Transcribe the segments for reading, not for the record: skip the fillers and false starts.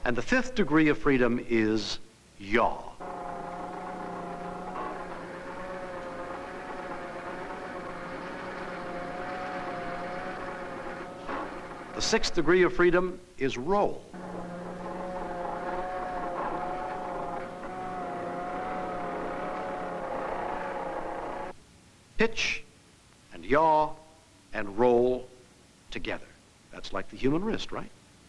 And the fifth degree of freedom is yaw. The sixth degree of freedom is roll. Pitch and yaw and roll together. That's like the human wrist, right?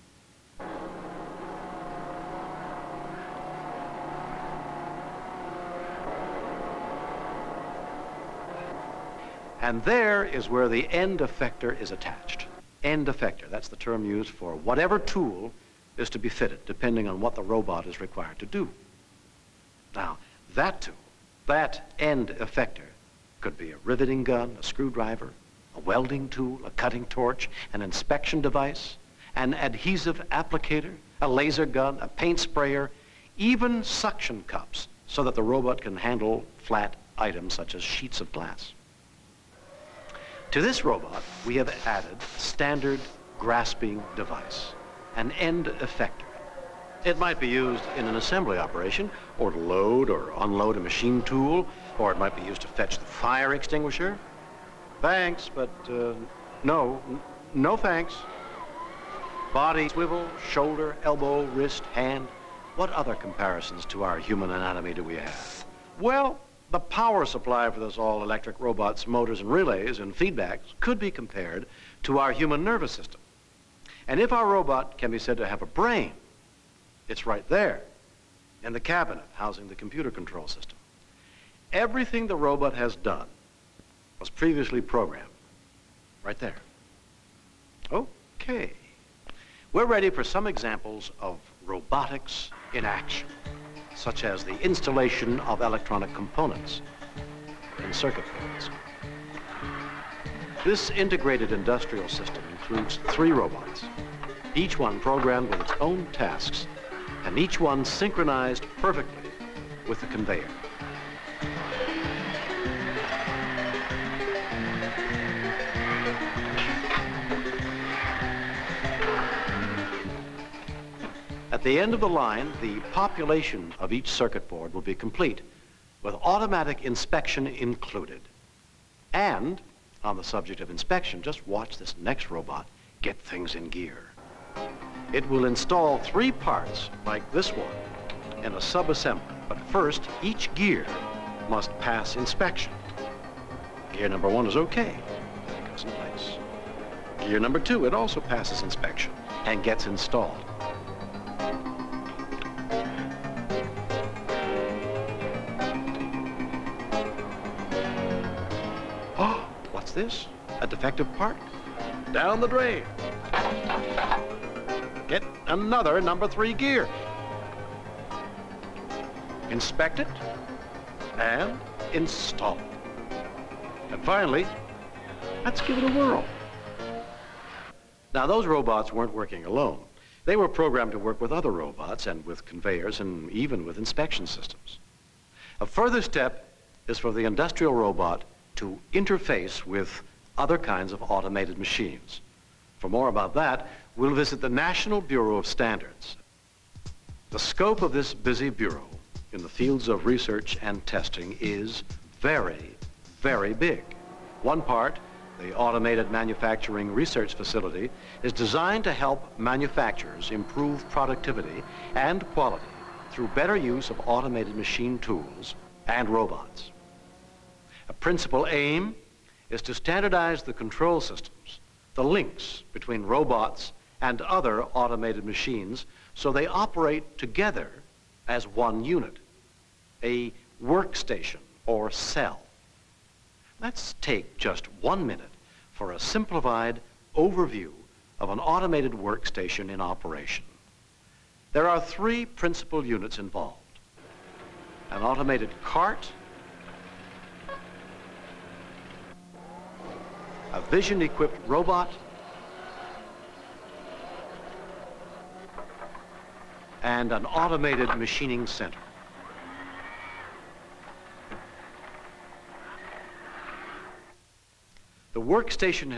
And there is where the end effector is attached. End effector, that's the term used for whatever tool is to be fitted, depending on what the robot is required to do. Now, that tool, that end effector, could be a riveting gun, a screwdriver, a welding tool, a cutting torch, an inspection device, an adhesive applicator, a laser gun, a paint sprayer, even suction cups, so that the robot can handle flat items such as sheets of glass. To this robot, we have added a standard grasping device, an end effector. It might be used in an assembly operation, or to load or unload a machine tool, or it might be used to fetch the fire extinguisher. Thanks, but no thanks. Body, swivel, shoulder, elbow, wrist, hand. What other comparisons to our human anatomy do we have? Well, the power supply for this all-electric robot's motors and relays and feedbacks could be compared to our human nervous system. And if our robot can be said to have a brain, it's right there in the cabinet housing the computer control system. Everything the robot has done was previously programmed right there. Okay. We're ready for some examples of robotics in action, such as the installation of electronic components in circuit boards. This integrated industrial system includes 3 robots, each one programmed with its own tasks, and each one synchronized perfectly with the conveyor. At the end of the line, the population of each circuit board will be complete, with automatic inspection included. And, on the subject of inspection, just watch this next robot get things in gear. It will install 3 parts, like this one, in a sub-assembly. But first, each gear must pass inspection. Gear number 1 is okay. It goes in place. Gear number 2, it also passes inspection and gets installed. Oh, what's this? A defective part? Down the drain. Get another number 3 gear. Inspect it and install it. And finally, let's give it a whirl. Now, those robots weren't working alone. They were programmed to work with other robots and with conveyors and even with inspection systems. A further step is for the industrial robot to interface with other kinds of automated machines. For more about that, we'll visit the National Bureau of Standards. The scope of this busy bureau in the fields of research and testing is very, very big. One part, the Automated Manufacturing Research Facility, is designed to help manufacturers improve productivity and quality through better use of automated machine tools and robots. A principal aim is to standardize the control systems, the links between robots and other automated machines, so they operate together as one unit, a workstation or cell. Let's take just 1 minute for a simplified overview of an automated workstation in operation. There are 3 principal units involved: an automated cart, a vision-equipped robot, and an automated machining center. The workstation